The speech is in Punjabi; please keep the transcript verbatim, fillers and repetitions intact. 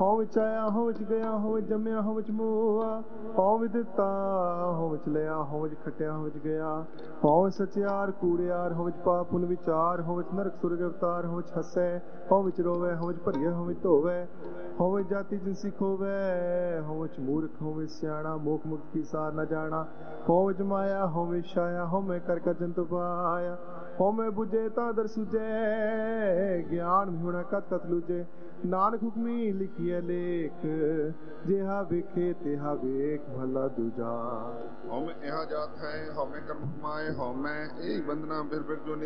ਹਉ ਵਿੱਚ ਆਇਆ ਹਉ ਵਿੱਚ ਗਿਆ ਹਉ ਵਿੱਚ ਜੰਮਿਆ ਹਉ ਵਿੱਚ ਮੋਆ ਹਉ ਵਿੱਚ ਦਿੱਤਾ ਹਉ ਵਿੱਚ ਲਿਆ ਹਉ ਵਿੱਚ ਖਟਿਆ ਹਉ ਵਿੱਚ ਗਿਆ ਹਉ ਵਿੱਚ ਸਚਿਆਰ ਕੂੜਿਆਰ ਹਉ ਵਿੱਚ ਪਾਪ ਪੁੰਨ ਵਿਚਾਰ ਹਉ ਵਿੱਚ ਨਰਕ ਸੁਰਗ ਅਵਤਾਰ ਹਉ ਵਿੱਚ ਹੱਸੈ ਹਉ ਵਿੱਚ ਰੋਵੈ ਹਉ ਵਿੱਚ ਭਰੀਐ ਹਉ ਵਿੱਚ ਧੋਵੈ ਹਉ ਵਿੱਚ ਜਾਤੀ ਜਿਨਸੀ ਖੋਵੈ ਹਉ ਵਿੱਚ ਮੂਰਖ ਹਉ ਵਿੱਚ ਸਿਆਣਾ ਮੋਖ ਮੁਕਤ ਕੀ ਸਾਰ ਨ ਜਾਣਾ ਹਉ ਵਿੱਚ ਮਾਇਆ ਹਉ ਵਿੱਚ ਛਾਇਆ ਹਉ ਮੈਂ ਕਰ ਕਰ ਜੰਤੁ ਪਾਇਆ ਹਉ ਮੈਂ ਬੁਝੇ ਤਾਂ ਦਰ ਸੁਝੈ ਗਿਆਨ ਹੋਣਾ ਕਤ ਕਤ ਲੂਝੇ ਨਾਨਕ ਹੁਕਮੀ ਲਿਖੀਐ ਲੇਖ ਜਿਹਾ ਵੇਖੇ ਤਿਹਾ ਵੇਖ ਭਲਾ ਦੂਜਾ ਹਉ ਮੈਂ ਇਹਾ ਜਾਤ ਹੈ ਹਉ ਮੈਂ ਕਰਮ ਕਮਾਏ ਹਉ ਮੈਂ ਇਹੀ ਬੰਧਨਾ ਫਿਰ ਫਿਰ ਜੋ